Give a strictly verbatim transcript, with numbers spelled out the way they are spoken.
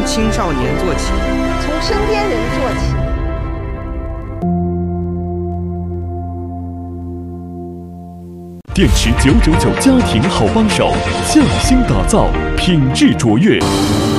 青少年做起， 从身边人做起。 电池九九九家庭好帮手，匠心打造，品质卓越。